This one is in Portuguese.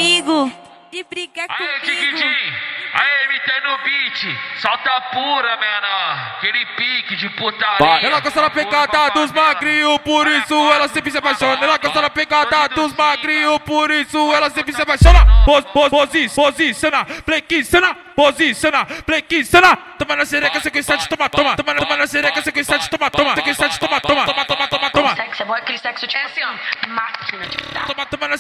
comigo. De brigar Aê, comigo. Tiquitim! Aê, MT no beat! Solta pura, menor! Aquele pique de putaria! Ela gosta da pegada dos magrinhos, por isso ela sempre se apaixona. Ela gosta da pegada dos magrinhos, por isso ela sempre se apaixona. Posiciona, flexiona, posiciona, flexiona. Toma na sereca, sequência de toma, toma.